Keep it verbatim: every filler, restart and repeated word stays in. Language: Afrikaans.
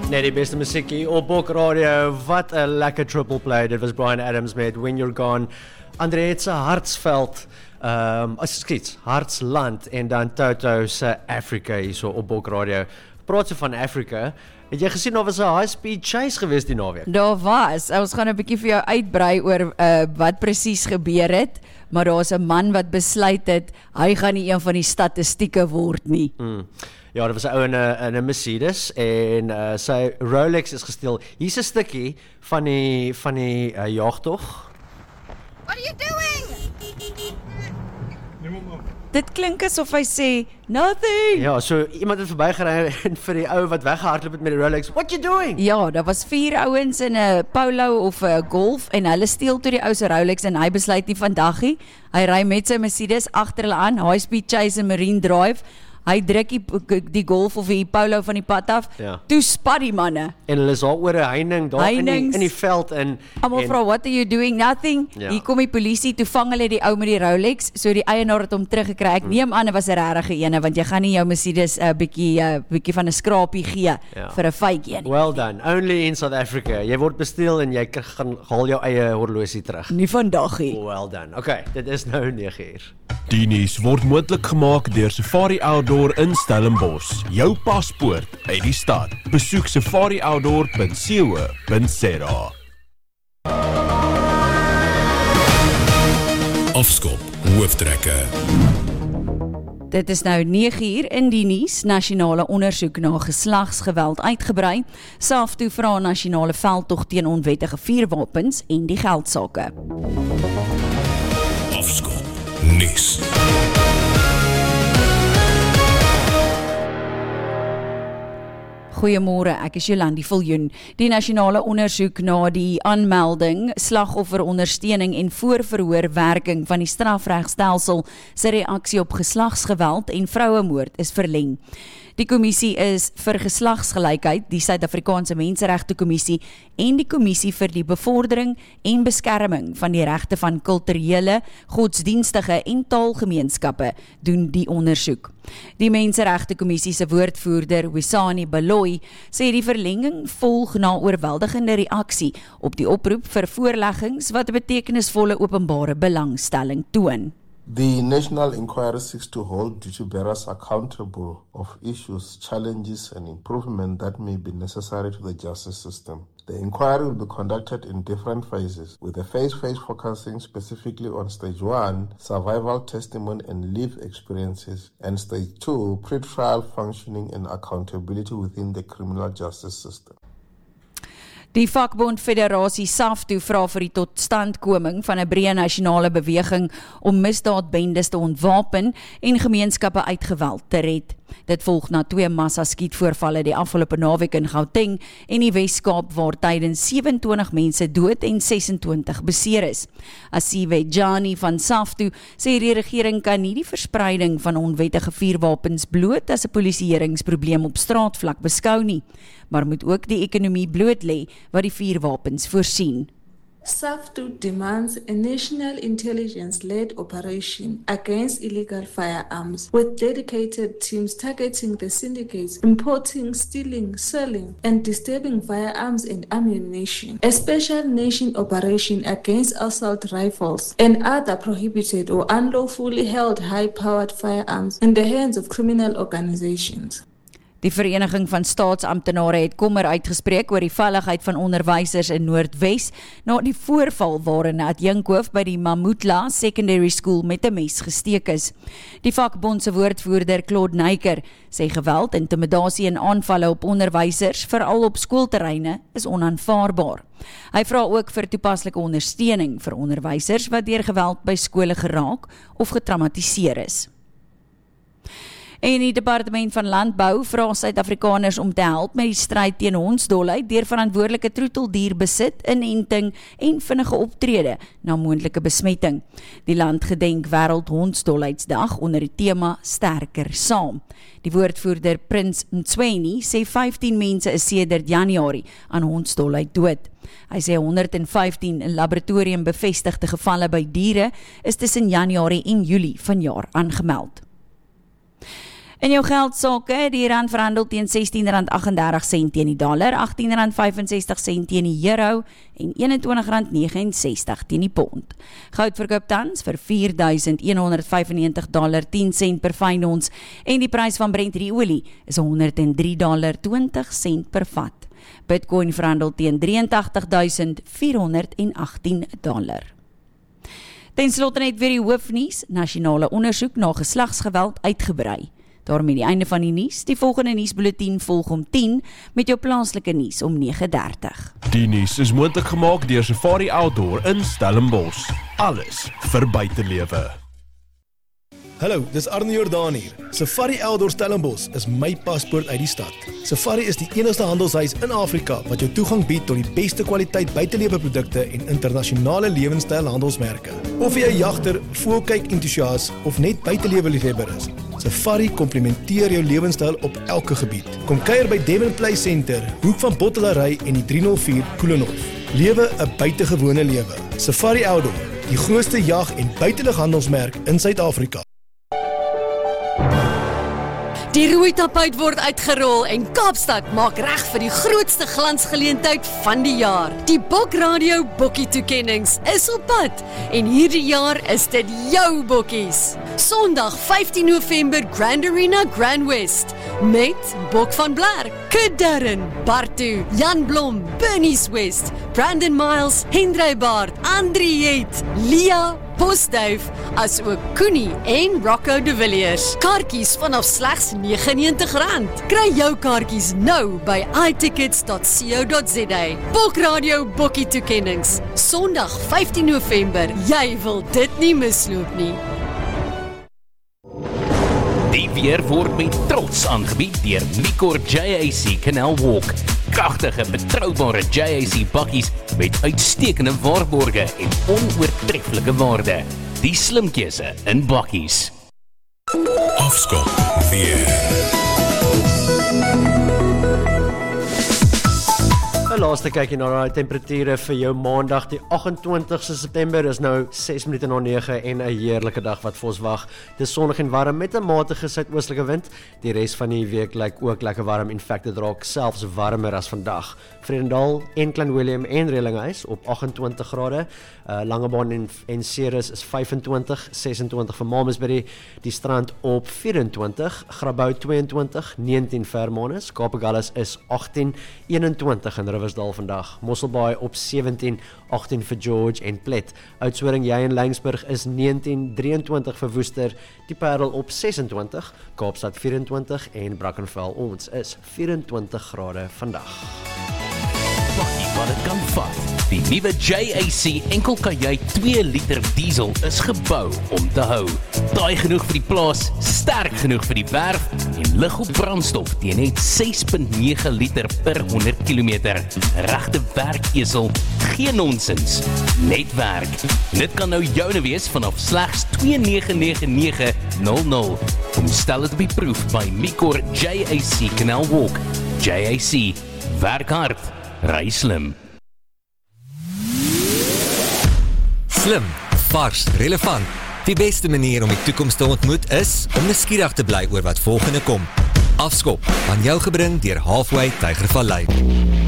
Nee, die beste musiekie op Bok Radio. Wat 'n lekker triple play. Dit was Bryan Adams met When You're Gone. André het sy Hartsveld, um, as skiets, Hartsland en dan Toto se Africa hierso op Bok Radio. Praat so van Afrika. Het jy gesien, daar was 'n high-speed chase geweest die naweek? Daar was. Ons gaan 'n bietjie vir jou uitbrei oor uh, wat presies gebeur het, maar daar's 'n man wat besluit het, hy gaan nie een van die statistieke word nie. Mm. Ja, daar was 'n ou in 'n in 'n Mercedes en uh, sy Rolex is gesteel. Hier's 'n stukkie van die van die uh, jagtog. What are you doing? Dit klink asof hy sê, nothing. Ja, so iemand het verbygery en vir die ou wat weggehardloop het met die Rolex, what you doing? Ja, daar was vier ouens in 'n Polo of 'n Golf en hulle steel toe die ou se Rolex en hy besluit nie vandag nie. Hy ry met sy Mercedes agter hulle aan, high speed chase en Marine Drive. Hy druk die, die Golf of die Polo van die pad af, ja. Toe spat die manne. En hulle is daar oor 'n heining daar in die, in die veld en almal vra, what are you doing? Nothing. Ja. Hier kom die polisie, toe vang hulle die ou met die Rolex, so die eienaar het hom teruggekry. Ek hmm. neem aan, dit was 'n regte ene, want jy gaan nie jou Mercedes 'n uh, bietjie uh, bietjie van 'n skrapie gee ja. vir 'n feitjie nie. Well done. Only in South Africa. Jy word besteel en jy gaan haal jou eie horlosie terug. Nie vandag nie. Well done. Okay, dit is nou nege uur. Die nuus word moontlik gemaak deur Safari Outdoor in Stellenbosch. Jou paspoort uit die stad. Besoek safari outdoor punt co punt za. Afskop hooftrekke. Dit is nou nege uur in die nuus. Nasionale ondersoek na geslagsgeweld uitgebrei. SAFTU vra nasionale veldtog teen onwettige vuurwapens en die geldsake. Afskop nuus. Goeiemôre, ek is Jolandi Viljoen. Die nasionale ondersoek na die aanmelding, slagofferondersteuning en voorverhoorwerking van die strafregstelsel se reaksie op geslagsgeweld en vrouemoord is verleng. Die kommissie is vir geslagsgelykheid, die Suid-Afrikaanse Menseregte Kommissie en die Kommissie vir die bevordering en beskerming van die regte van kulturele, godsdienstige en taalgemeenskappe doen die ondersoek. Die Menseregte Kommissie se woordvoerder, Wisani Baloyi, sê die verlenging volg na oorweldigende reaksie op die oproep vir voorleggings wat 'n betekenisvolle openbare belangstelling toon. The National Inquiry seeks to hold duty bearers accountable of issues, challenges and improvement that may be necessary to the justice system. The inquiry will be conducted in different phases, with the phase phase focusing specifically on stage one, survival testimony and lived experiences, and stage two, pre-trial functioning and accountability within the criminal justice system. Die vakbond Federasie SAFTU vra vir die totstandkoming van 'n breë nasionale beweging om misdaadbendes te ontwapen en gemeenskappe uit geweld te red. Dit volg na twee massa skietvoorvalle die afgelope naweek in Gauteng en die Wes-Kaap waar tydens sewe-en-twintig mense dood en ses-en-twintig beseer is. Asiwe Jani van SAFTU sê die regering kan nie die verspreiding van onwettige vuurwapens bloot as 'n polisieeringsprobleem op straatvlak beskou nie, maar moet ook die ekonomie bloot lê wat die vuurwapens voorsien. SAFTU demands a national intelligence-led operation against illegal firearms with dedicated teams targeting the syndicates, importing, stealing, selling, and disturbing firearms and ammunition. A special nation operation against assault rifles and other prohibited or unlawfully held high-powered firearms in the hands of criminal organizations. Die Vereniging van Staatsamptenare het kommer uitgespreek oor die veiligheid van onderwysers in Noordwes na die voorval waarin 'n adjunkhoof by die Mamutla Secondary School met 'n mes gesteek is. Die vakbond se woordvoerder Claude Nyker sê geweld, intimidasie en aanvalle op onderwysers, veral op skoolterreine, is onaanvaarbaar. Hy vra ook vir toepaslike ondersteuning vir onderwysers wat deur geweld by skole geraak of getraumatiseer is. En die Departement van Landbou vra Suid-Afrikaners om te help met die stryd teen hondsdolheid deur verantwoordelike troeteldierbesit, inenting en vinnige optrede na moontlike besmetting. Die land gedenk Wêreld Hondsdolheidsdag onder die tema Sterker Saam. Die woordvoerder Prins Mtsweni sê vyftien mense is sedert Januarie aan hondsdolheid dood. Hy sê honderd en vyftien in laboratorium bevestigde gevalle by diere is tussen Januarie en Julie vanjaar aangemeld. In jou geldsake, die rand verhandel teen sestien rand agt-en-dertig sent teen die dollar, agttien rand vyf-en-sestig sent teen die euro en eenentwintig rand nege-en-sestig teen die pond. Goud verkoop tans vir vier duisend een honderd vyf-en-negentig dollar tien sent per fyn ons en die prys van Brent olie is honderd en drie dollar twintig sent per vat. Bitcoin verhandel teen drie en tagtig duisend vier honderd agttien dollar. Ten slotte net weer die hoofnuus, nasionale ondersoek na geslagsgeweld uitgebrei. Daarmee die einde van die nuus, die volgende nuusbulletin volg om tien met jou plaaslike nuus om nege dertig. Die nuus is moontlik gemaak deur Safari Outdoor in Stellenbosch. Alles vir buitelewe. Hallo, dis Arno Jordaan hier. Safari Outdoor Stellenbosch is my paspoort uit die stad. Safari is die enigste handelshuis in Afrika wat jou toegang bied tot die beste kwaliteit buiteleweprodukte en internasionale lewenstyl handelsmerke. Of jy 'n jagter, voelkyk entoesias of net buitelewe liefhebber is, Safari komplementeer jou lewenstyl op elke gebied. Kom kuier by Devon Play Center, hoek van Bottelary en die drie nul vier Koelenhof. Lewe 'n buitengewone lewe. Safari Outdoor, die grootste jag- en buitelighandelsmerk in Suid-Afrika. Die rooi tapuit word uitgerol en Kaapstad maak reg vir die grootste glansgeleentheid van die jaar. Die Bok Radio Bokkie toekennings is op pad en hierdie jaar is dit jou bokkies. Sondag vyftien November Grand Arena Grand West met Bok van Blerk, Kid Darren, Bartu, Jan Blom, Bernie West, Brandon Miles, Hendrey Baard, Andrie Het, Lia Postduif, as ook Koenie en Rocco de Villiers. Kaartjies vanaf slegs negenennegentig rand. Kry jou kaartjies nou by i tickets dot co dot za. Bok Radio Bokkie toekennings. Sondag vyftien November. Jy wil dit nie misloop nie. Die weer word met trots aangebied deur Micor J A C Canal Walk. Kragtige, betroubare J A C bakkies met uitstekende waarborge en onoortreffelike waarde. Die slim keuse in bakkies. Afskop weer. 'n Laaste kykie na die temperature vir jou maandag die agt-en-twintigste September is nou ses minute na nege en 'n heerlike dag wat vir ons wag. Dis sonnig en warm met 'n matige suidoostelike wind. Die res van die week lyk ook lekker warm. In feite, dit raak selfs warmer as vandag. Vredendal en Klein Willem en Relinghuis op agt-en-twintig grade. Uh, Langebaan en, en Ceres is vyf-en-twintig, ses-en-twintig vir Malmesbury. Die Strand op vyf-en-twintig, Grabouw twee-en-twintig, negentien Vermanus. Kaapagullis is agttien, een-en-twintig in Riversdal vandag. Mosselbaai op sewentien, agttien vir George en Plet. Oudtshoorn, jy en Laingsburg is negentien, drieëntwintig vir Woester. Die Parel op ses-en-twintig, Kaapstad vyf-en-twintig en Brackenfell ons is vyf-en-twintig grade vandag. Bakkie wat het kan vat. Die nuwe J A C enkelkajuit twee liter diesel is gebou om te hou. Taai genoeg vir die plaas, sterk genoeg vir die werf en lig op brandstof teen net ses komma nege liter per honderd kilometer. Regte werkesel, geen nonsens, net werk. Dit kan nou joune wees vanaf slegs twee nege nege nege nul nul. Kom stel dit op die proef by Micor J A C Canal Walk. J A C, werk hard, ry slim. Slim, vars, relevant. Die beste manier om die toekoms te ontmoet is om nuuskierig te bly oor wat volgende kom. Afskop, aan jou gebring deur Halfway Tygervallei.